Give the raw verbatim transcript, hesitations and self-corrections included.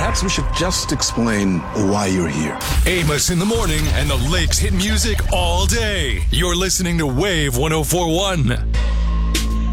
perhaps we should just explain why you're here. Amos in the morning and the Lakes hit music all day. You're listening to Wave one oh four one.